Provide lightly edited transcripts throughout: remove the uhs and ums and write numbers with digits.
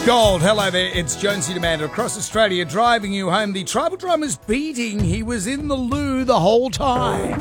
Gold, hello there. It's Jonesy Demander across Australia driving you home. The tribal drummer's beating. He was in the loo the whole time.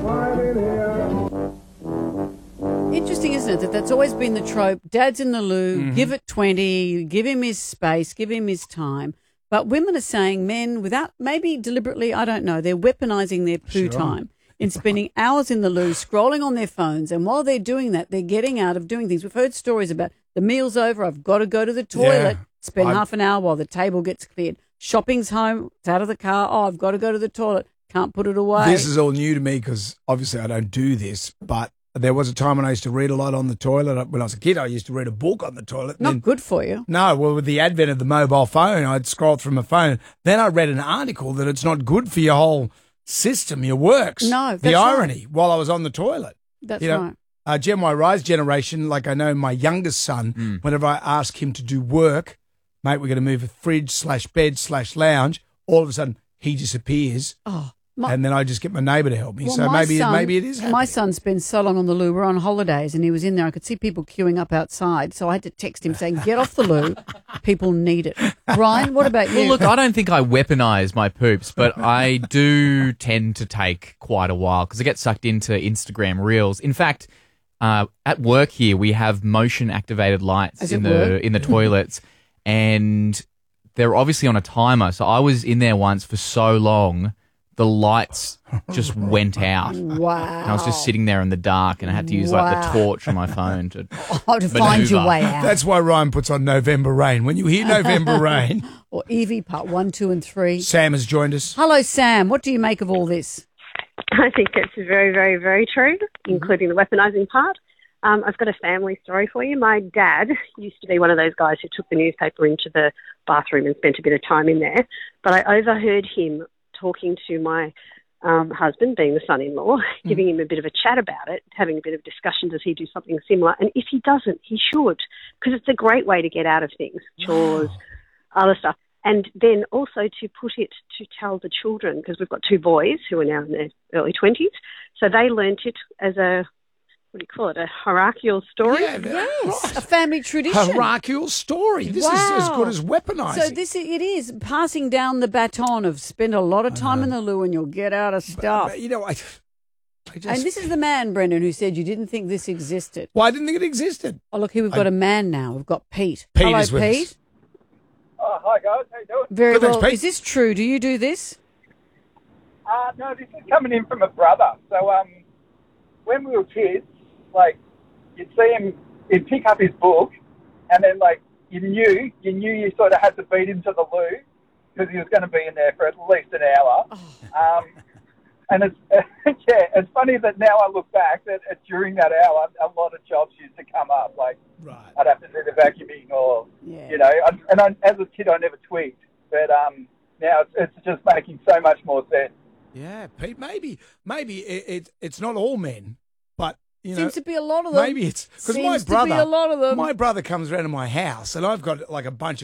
Interesting, isn't it, that's always been the trope. Dad's in the loo, give it 20, give him his space, give him his time. But women are saying men, without maybe deliberately, I don't know, they're weaponising their poo time in spending hours in the loo, scrolling on their phones. And while they're doing that, they're getting out of doing things. We've heard stories about the meal's over, I've got to go to the toilet, spend half an hour while the table gets cleared. Shopping's home, it's out of the car, I've got to go to the toilet, can't put it away. This is all new to me because obviously I don't do this, but there was a time when I used to read a lot on the toilet. When I was a kid, I used to read a book on the toilet. Not good for you. No, well, with the advent of the mobile phone, I'd scroll through my phone. Then I read an article that it's not good for your whole system, your works. No, that's the irony right. while I was on the toilet. That's right. Gen Y Rise generation, like I know my youngest son, whenever I ask him to do work, mate, we're going to move a fridge/bed/lounge, all of a sudden he disappears. Oh. And then I just get my neighbour to help me. Well, so maybe it is happening. My son spends so long on the loo. We're on holidays and he was in there. I could see people queuing up outside. So I had to text him saying, get off the loo. People need it. Ryan, what about you? Well, look, I don't think I weaponise my poops, but I do tend to take quite a while because I get sucked into Instagram Reels. In fact, at work here, we have motion-activated lights in the toilets, and they're obviously on a timer. So I was in there once for so long, the lights just went out. Wow. And I was just sitting there in the dark, and I had to use like the torch on my phone to find your way out. That's why Ryan puts on November Rain. When you hear November Rain. Or Evie, part 1, 2 and 3. Sam has joined us. Hello, Sam. What do you make of all this? I think it's very, very, very true, including the weaponising part. I've got a family story for you. My dad used to be one of those guys who took the newspaper into the bathroom and spent a bit of time in there. But I overheard him talking to my husband, being the son-in-law, giving him a bit of a chat about it, having a bit of discussion, does he do something similar? And if he doesn't, he should, because it's a great way to get out of things, chores, other stuff. And then also to put it to tell the children, because we've got 2 boys who are now in their early 20s, so they learnt it as a, what do you call it, a hierarchical story? Yeah, Yes, right. a family tradition. Hierarchical story. This is as good as weaponising. So it is passing down the baton of spend a lot of time in the loo and you'll get out of stuff. But, you know, I just... And this is the man, Brendan, who said you didn't think this existed. Well, I didn't think it existed. Oh, look, here we've got a man now. We've got Pete. Pete Hello, is with Pete. us. Oh, hi guys, how you doing? Very Good, thanks, well. Pete. Is this true? Do you do this? No, this is coming in from a brother. So, when we were kids, like, you'd see him, he'd pick up his book, and then, like, you knew you sort of had to beat him to the loo, because he was going to be in there for at least an hour. And it's, it's funny that now I look back that during that hour, a lot of jobs used to come up. Like, I'd have to do the vacuuming or, you know, as a kid, I never twigged. But now it's just making so much more sense. Yeah, Pete, maybe it's not all men, but, you know. Seems to be a lot of them. Maybe it's because Seems to be a lot of them. my brother comes around to my house and I've got like a bunch of